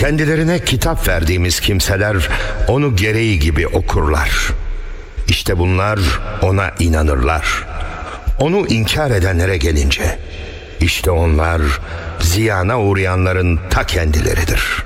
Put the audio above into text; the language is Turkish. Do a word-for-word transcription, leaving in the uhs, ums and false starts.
Kendilerine kitap verdiğimiz kimseler onu gereği gibi okurlar. İşte bunlar ona inanırlar. Onu inkar edenlere gelince, işte onlar ziyana uğrayanların ta kendileridir.